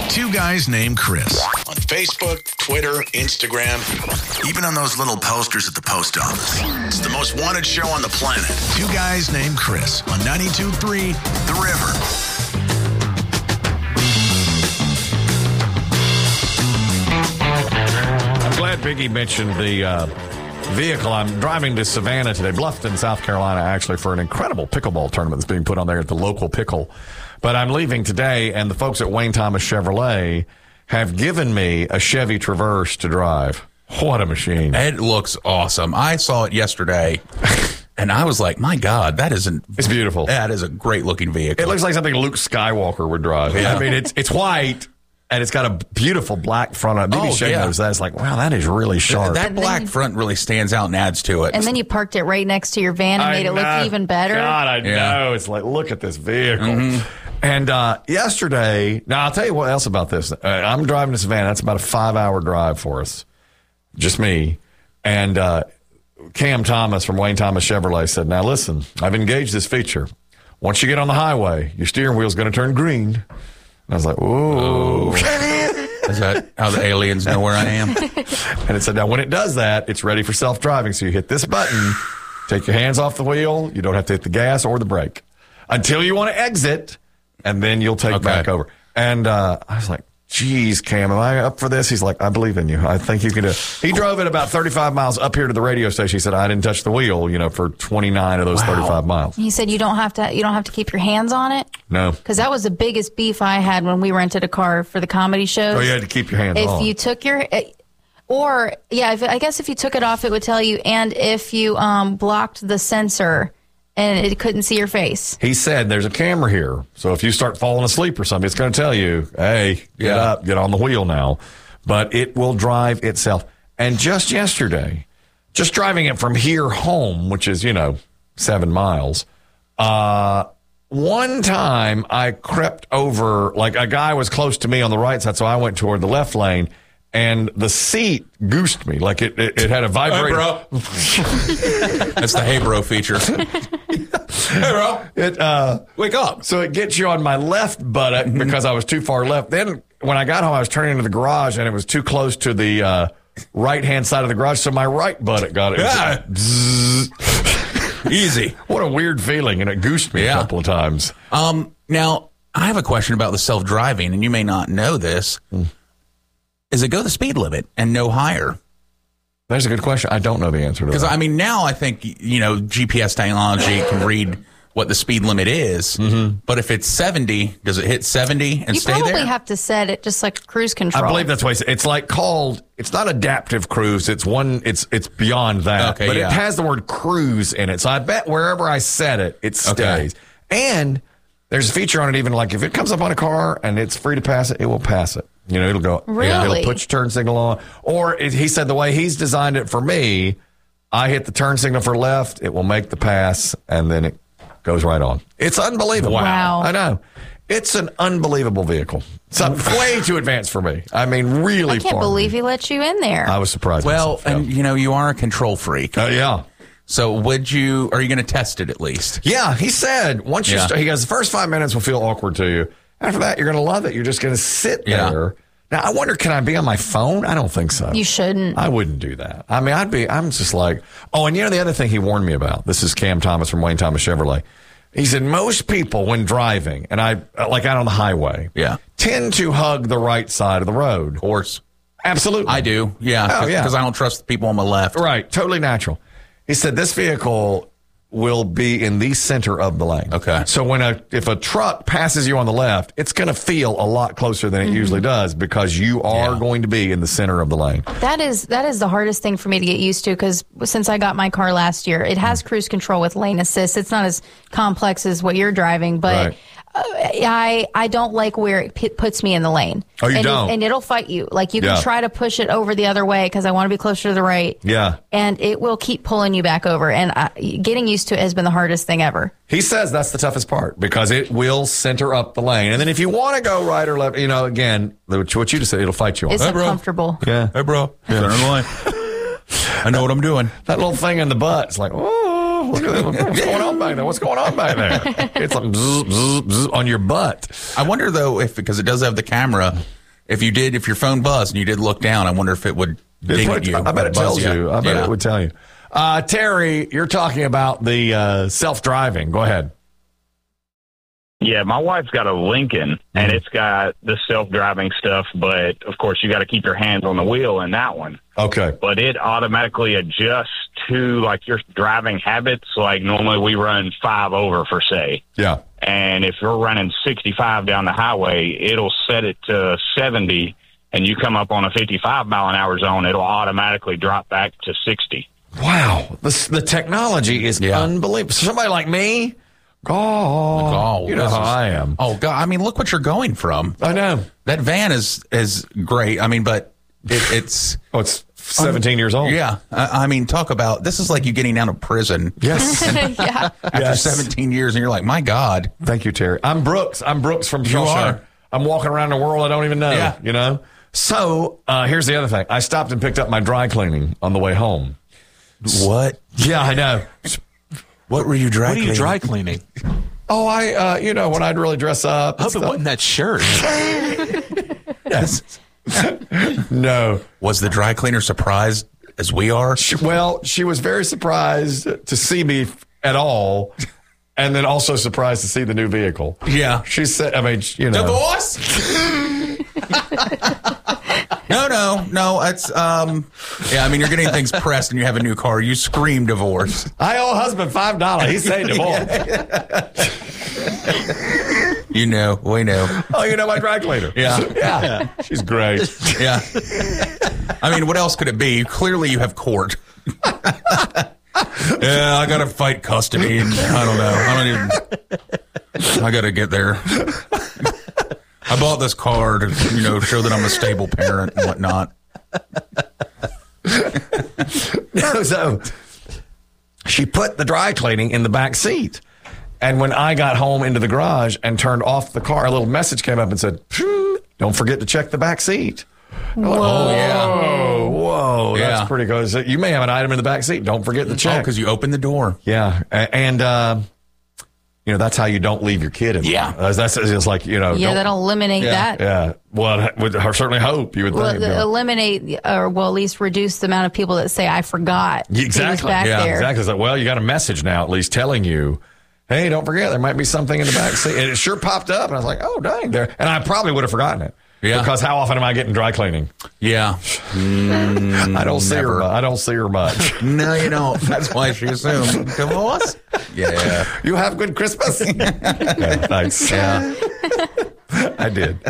Two Guys Named Chris. On Facebook, Twitter, Instagram, even on those little posters at the post office. It's the most wanted show on the planet. Two Guys Named Chris on 92.3 The River. I'm glad Biggie mentioned the vehicle. I'm driving to Savannah today, Bluffton, South Carolina, actually, for an incredible pickleball tournament that's being put on there at the local pickle. But I'm leaving today, and the folks at Wayne Thomas Chevrolet have given me a Chevy Traverse to drive. What a machine. It looks awesome. I saw it yesterday, and I was like, my God, It's beautiful. That is a great-looking vehicle. It looks like something Luke Skywalker would drive. Yeah. I mean, it's white, and it's got a beautiful black front on it. Maybe Shay knows that. It's like, wow, that is really sharp. That black front really stands out and adds to it. And then you parked it right next to your van and made it look even better. God, I know. It's like, look at this vehicle. Mm-hmm. And yesterday, now I'll tell you what else about this. I'm driving to Savannah. That's about a 5-hour drive for us. Just me. And Cam Thomas from Wayne Thomas Chevrolet said, now listen, I've engaged this feature. Once you get on the highway, your steering wheel's going to turn green. And I was like, ooh. Is that how the aliens know where I am? And it said, now when it does that, it's ready for self-driving. So you hit this button, take your hands off the wheel. You don't have to hit the gas or the brake until you want to exit. And then you'll take back over. And I was like, geez, Cam, am I up for this? He's like, I believe in you. I think you can do it. He drove it about 35 miles up here to the radio station. He said, I didn't touch the wheel, for 29 of those 35 miles. He said, you don't have to keep your hands on it? No. Because that was the biggest beef I had when we rented a car for the comedy shows. Oh, you had to keep your hands on. If you took your... I guess if you took it off, it would tell you. And if you blocked the sensor... and it couldn't see your face. He said there's a camera here. So if you start falling asleep or something, it's going to tell you, hey, get up, get on the wheel now. But it will drive itself. And just yesterday, just driving it from here home, which is, 7 miles, one time I crept over, like a guy was close to me on the right side, so I went toward the left lane. And the seat goosed me. Like it had a vibrator. Hey, bro. That's the hey, bro feature. Hey, bro. Wake up. So it gets you on my left buttock because I was too far left. Then when I got home, I was turning into the garage and it was too close to the right-hand side of the garage. So my right buttock got it. Yeah. Easy. What a weird feeling. And it goosed me a couple of times. Now, I have a question about the self-driving, and you may not know this. Is it go the speed limit and no higher? That's a good question. I don't know the answer to that. Because, now I think, GPS technology can read what the speed limit is. Mm-hmm. But if it's 70, does it hit 70 and stay there? You probably have to set it just like cruise control. I believe that's what it's like it's not adaptive cruise. It's beyond that. Okay, but it has the word cruise in it. So I bet wherever I set it, it stays. Okay. And there's a feature on it even like if it comes up on a car and it's free to pass it, it will pass it. It'll go, really? It'll put your turn signal on. Or he said the way he's designed it for me, I hit the turn signal for left, it will make the pass, and then it goes right on. It's unbelievable. Wow. I know. It's an unbelievable vehicle. It's way too advanced for me. I mean, really I can't believe he let you in there. I was surprised myself. And, you are a control freak. Yeah. So are you going to test it at least? Yeah, he said once you start, he goes, the first 5 minutes will feel awkward to you. After that, you're going to love it. You're just going to sit there. Now, I wonder, can I be on my phone? I don't think so. You shouldn't. I wouldn't do that. I mean, I'm just like, and the other thing he warned me about, this is Cam Thomas from Wayne Thomas Chevrolet. He said, most people when driving, and like out on the highway, tend to hug the right side of the road. Of course. Absolutely. I do. Yeah. Because I don't trust the people on my left. Right. Totally natural. He said, this vehicle will be in the center of the lane. Okay. So if a truck passes you on the left, it's going to feel a lot closer than it usually does because you are going to be in the center of the lane. That is the hardest thing for me to get used to because since I got my car last year, it has cruise control with lane assist. It's not as complex as what you're driving, but I don't like where it puts me in the lane. Oh, you don't? And it'll fight you. Like you can try to push it over the other way because I want to be closer to the right. Yeah. And it will keep pulling you back over. And getting used to it has been the hardest thing ever. He says that's the toughest part because it will center up the lane. And then if you want to go right or left, again, what you just said, it'll fight you on. It's uncomfortable. Yeah. Hey, bro. Center of the line. I know what I'm doing. That little thing in the butt, it's like, look at that. What's going on back there? What's going on back there? It's like zzz, zzz, zzz on your butt. I wonder, though, because it does have the camera, if your phone buzzed and you did look down, I wonder if it would ding at you. I bet it tells you. I bet Yeah. it would tell you. Terry, you're talking about the self-driving. Go ahead. Yeah, my wife's got a Lincoln, and it's got the self-driving stuff, but, of course, you got to keep your hands on the wheel in that one. Okay. But it automatically adjusts to, like, your driving habits. Like, normally we run 5 over, for say. Yeah. And if you're running 65 down the highway, it'll set it to 70, and you come up on a 55-mile-an-hour zone, it'll automatically drop back to 60. Wow. The technology is unbelievable. Somebody like me... Oh, you know how I am. Oh, God. I mean, look what you're going from. I know. That van is great. I mean, but it's... it's 17 years old. Yeah. I mean, talk about... This is like you getting out of prison. Yes. Yeah. After 17 years, and you're like, my God. Thank you, Terry. I'm Brooks. I'm Brooks from Shawshank. are. I'm walking around the world I don't even know. Yeah. You know? So, here's the other thing. I stopped and picked up my dry cleaning on the way home. What? Yeah, I know. What were you dry What are you dry cleaning? Oh, when I'd really dress up. I hope it wasn't that shirt. Yes. No. Was the dry cleaner surprised as we are? She was very surprised to see me at all, and then also surprised to see the new vehicle. Yeah. She said, Divorce? No. It's I mean, you're getting things pressed, and you have a new car. You scream divorce. I owe husband $5. He's saying divorce. We know. Oh, you know my dry cleaner. Yeah. She's great. Yeah. I mean, what else could it be? Clearly, you have court. Yeah, I got to fight custody. And I got to get there. I bought this car to, show that I'm a stable parent and whatnot. So she put the dry cleaning in the back seat. And when I got home into the garage and turned off the car, a little message came up and said, don't forget to check the back seat. Oh, yeah. Whoa. Yeah. That's pretty good. So you may have an item in the back seat. Don't forget to check. Oh, because you opened the door. Yeah. And that's how you don't leave your kid in there. Yeah. That's just like, that'll eliminate that. Yeah. Well, I would certainly hope you would think. Eliminate, or at least reduce the amount of people that say, I forgot. Exactly. He was back there. Exactly. It's like, well, you got a message now at least telling you, hey, don't forget, there might be something in the back seat. And it sure popped up, and I was like, oh, dang. There. And I probably would have forgotten it. Yeah. Because how often am I getting dry cleaning? Yeah. I don't see never. her. I don't see her much. No, you don't. That's why she assumed. Divorce? Yeah. You have good Christmas? Yeah, thanks. Yeah. I did.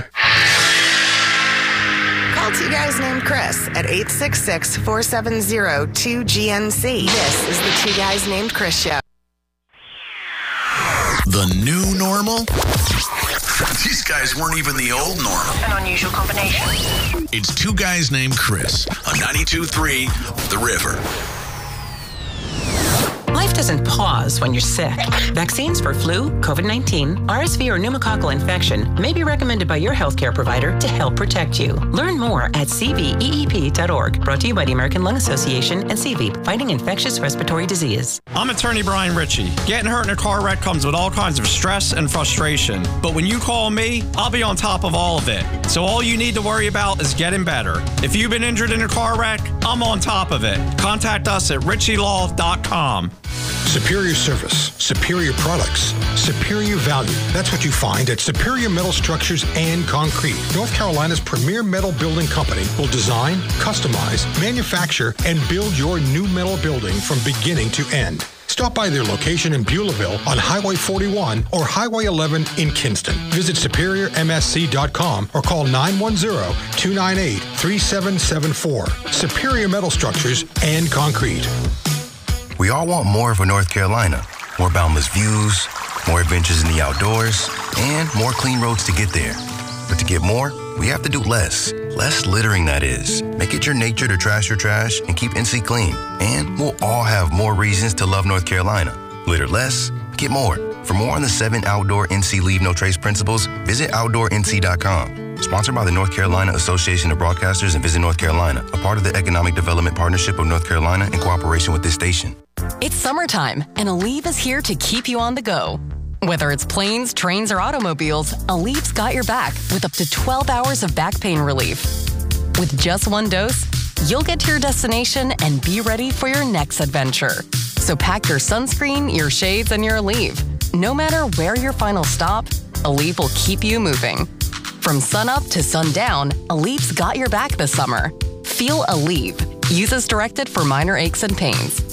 Call two guys named Chris at 866-470-2GNC. This is the Two Guys Named Chris Show. The new normal? These guys weren't even the old normal. An unusual combination. It's Two Guys Named Chris on 92.3 The River. Life doesn't pause when you're sick. Vaccines for flu, COVID-19, RSV, or pneumococcal infection may be recommended by your healthcare provider to help protect you. Learn more at cveep.org. Brought to you by the American Lung Association and CVEEP, fighting infectious respiratory disease. I'm attorney Brian Ritchie. Getting hurt in a car wreck comes with all kinds of stress and frustration. But when you call me, I'll be on top of all of it. So all you need to worry about is getting better. If you've been injured in a car wreck, I'm on top of it. Contact us at ritchielaw.com. Superior service, superior products, superior value. That's what you find at Superior Metal Structures and Concrete. North Carolina's premier metal building company will design, customize, manufacture, and build your new metal building from beginning to end. Stop by their location in Beulahville on Highway 41 or Highway 11 in Kinston. Visit SuperiorMSC.com or call 910-298-3774. Superior Metal Structures and Concrete. We all want more for North Carolina. More boundless views, more adventures in the outdoors, and more clean roads to get there. But to get more, we have to do less. Less littering, that is. Make it your nature to trash your trash and keep NC clean. And we'll all have more reasons to love North Carolina. Litter less, get more. For more on the 7 outdoor NC Leave No Trace principles, visit OutdoorNC.com. Sponsored by the North Carolina Association of Broadcasters and Visit North Carolina, a part of the Economic Development Partnership of North Carolina in cooperation with this station. It's summertime, and Aleve is here to keep you on the go. Whether it's planes, trains, or automobiles, Alev's got your back with up to 12 hours of back pain relief. With just one dose, you'll get to your destination and be ready for your next adventure. So pack your sunscreen, your shades, and your Aleve. No matter where your final stop, Aleve will keep you moving. From sunup to sundown, Aleve's got your back this summer. Feel Aleve. Use as directed for minor aches and pains.